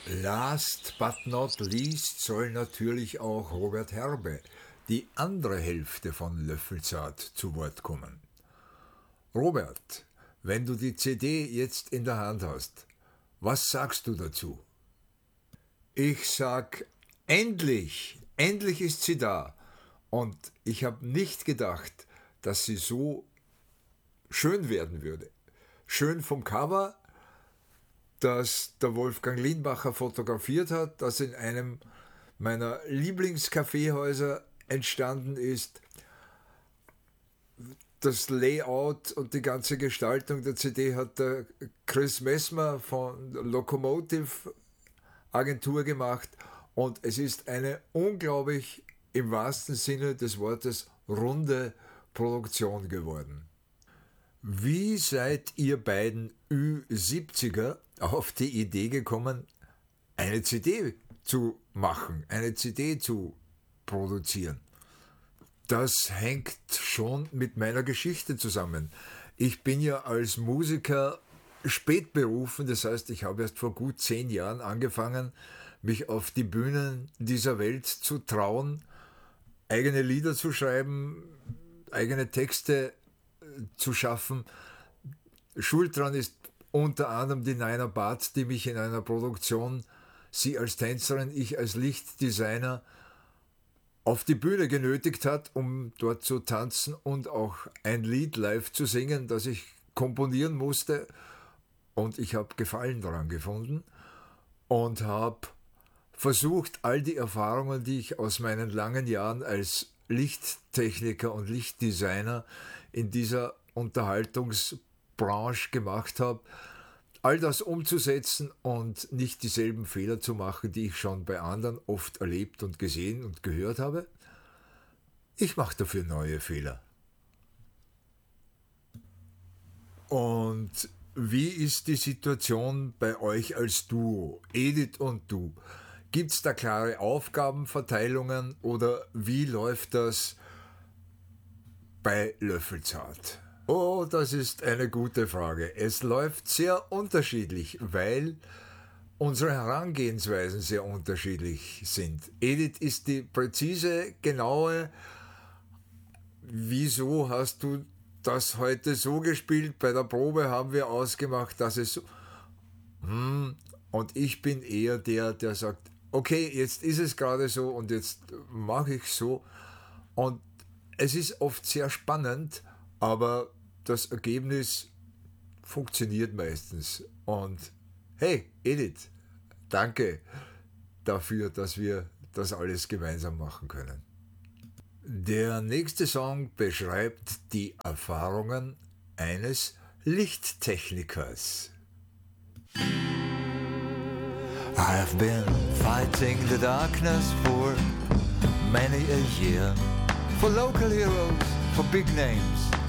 Last but not least soll natürlich auch Robert Herbe, die andere Hälfte von Löffelzart, zu Wort kommen. Robert, wenn du die CD jetzt in der Hand hast, was sagst du dazu? Ich sag, endlich ist sie da. Und ich habe nicht gedacht, dass sie so schön werden würde. Schön vom Cover, das der Wolfgang Lienbacher fotografiert hat, das in einem meiner Lieblingskaffeehäuser entstanden ist. Das Layout und die ganze Gestaltung der CD hat der Chris Messmer von Locomotive Agentur gemacht und es ist eine unglaublich, im wahrsten Sinne des Wortes, runde Produktion geworden. Wie seid ihr beiden Ü70er auf die Idee gekommen, eine CD zu machen, eine CD zu produzieren? Das hängt schon mit meiner Geschichte zusammen. Ich bin ja als Musiker spät berufen, das heißt, ich habe erst vor gut 10 Jahren angefangen, mich auf die Bühnen dieser Welt zu trauen, eigene Lieder zu schreiben, eigene Texte zu schaffen. Schuld dran ist unter anderem die Naina Barth, die mich in einer Produktion, sie als Tänzerin, ich als Lichtdesigner, auf die Bühne genötigt hat, um dort zu tanzen und auch ein Lied live zu singen, das ich komponieren musste. Und ich habe Gefallen daran gefunden und habe versucht, all die Erfahrungen, die ich aus meinen langen Jahren als Lichttechniker und Lichtdesigner in dieser Unterhaltungsbranche gemacht habe, all das umzusetzen und nicht dieselben Fehler zu machen, die ich schon bei anderen oft erlebt und gesehen und gehört habe. Ich mache dafür neue Fehler. Und wie ist die Situation bei euch als Duo, Edith und du? Gibt es da klare Aufgabenverteilungen oder wie läuft das bei Löffelzart? Oh, das ist eine gute Frage. Es läuft sehr unterschiedlich, weil unsere Herangehensweisen sehr unterschiedlich sind. Edith ist die präzise, genaue, wieso hast du das heute so gespielt? Bei der Probe haben wir ausgemacht, dass es so. Und ich bin eher der sagt, okay, jetzt ist es gerade so und jetzt mache ich so. Und es ist oft sehr spannend, aber das Ergebnis funktioniert meistens. Und hey, Edith, danke dafür, dass wir das alles gemeinsam machen können. Der nächste Song beschreibt die Erfahrungen eines Lichttechnikers. I've been fighting the darkness for many a year, for local heroes, for big names,